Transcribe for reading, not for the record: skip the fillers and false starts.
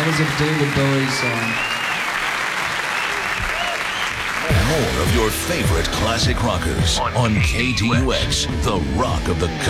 That was a David Bowie song. More of your favorite classic rockers on KTUX, the rock of the